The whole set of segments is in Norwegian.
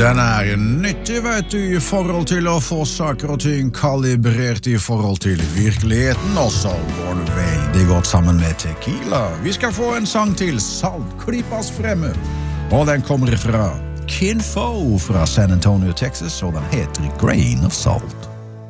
Den nyttig, vet du, I forhold til å få saker og ting kalibrert I forhold til virkeligheten, og så går det veldig godt sammen med tequila. Vi skal få en sang til Saltklippas fremme, og den kommer fra Kinfo fra San Antonio, Texas, og den heter Grain of Salt.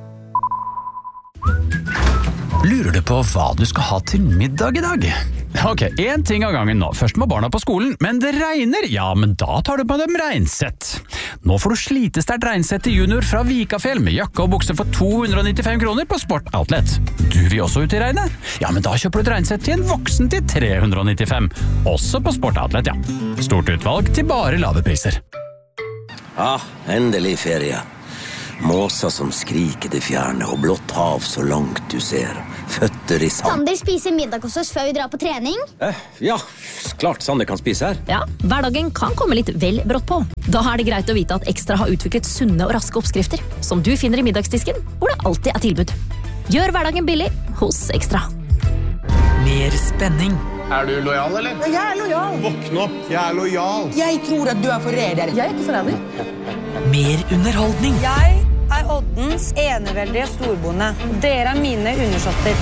Lurer du på hva du skal ha til middag I dag? Ok, en ting av gangen nå. Først må barna på skolen, men det regner. Ja, men da tar du på dem regnsett. Nå får du slitesterkt regnsett til junior fra Vikafjell med jakke og bukse for 295 kroner på Sport Outlet. Du vil også ut I regnet? Ja, men da kjøper du et regnsett til en voksen til 395. Også på Sport Outlet, ja. Stort utvalg til bare lave priser. Endelig ferie. Måser som skriker det fjerne, og blått hav så langt du ser. Føtter I sand. Sander spiser middag hos oss før vi drar på trening? Ja, klart Sander kan spise her. Ja, hverdagen kan komme litt vel brått på. Da det greit å vite at Ekstra har utviklet sunne og raske oppskrifter, som du finner I middagsdisken, hvor det alltid tilbud. Gjør hverdagen billig hos Ekstra. Mer spenning. Du lojal, eller? Jeg lojal. Våkne opp, jeg lojal. Jeg tror at du forræder. Jeg ikke forræder. Mer underholdning. Jeg Oddens eneveldige storbonde. Dere mine undersåtter.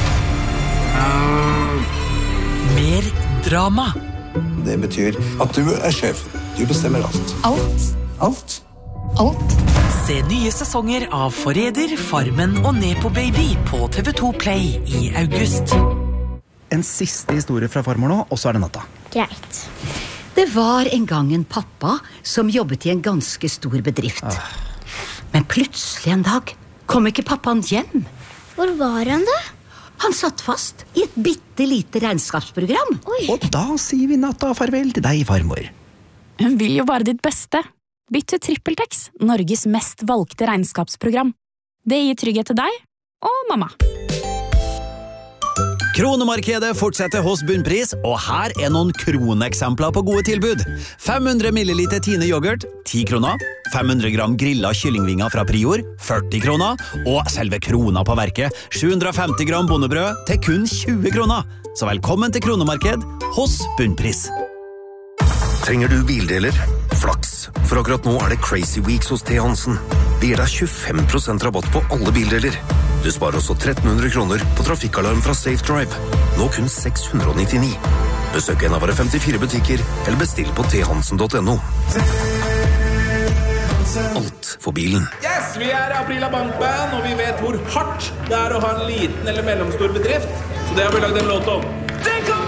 Mer drama. Det betyr at du sjef. Du bestemmer alt. Alt. Se nye sesonger av Forræder, Farmen og Nepo Baby på TV2 Play I august. En siste historie fra farmor nå, og så det natta. Greit. Det var en gang en pappa som jobbet I en ganske stor bedrift. Men plutselig en dag kom ikke pappaen hjem. Hvor var han da? Han satt fast I et bittelite regnskapsprogram. Oi. Og da sier vi natta farvel til deg, farmor. Hun vil jo bare ditt beste. Bytt til TrippelTex, Norges mest valgte regnskapsprogram. Det gir trygghet til deg og mamma. Kronemarkedet fortsetter hos Bunnpris, og her noen kroneksempler på gode tilbud. 500 milliliter Tine yoghurt, 10 kroner. 500 gram grillet kyllingvinger fra Prior, 40 kroner. Og selve krona på verket, 750 gram bondebrød til kun 20 kroner. Så velkommen til Kronemarked hos Bunnpris. Trenger du bildeler? Flaks, for akkurat nå det Crazy Weeks hos T. Hansen. Vi gir deg 25% rabatt på alle bildeler. Du sparer også 1300 kroner på trafikkalarm fra Safe Drive. Nå kun 699. Besøk en av våre 54 butikker, eller bestill på thansen.no. Alt for bilen. Yes, vi Aprila Bankband, og vi vet hvor hardt det å ha en liten eller mellomstor bedrift. Så det har vi lagd en låt om. Tenk om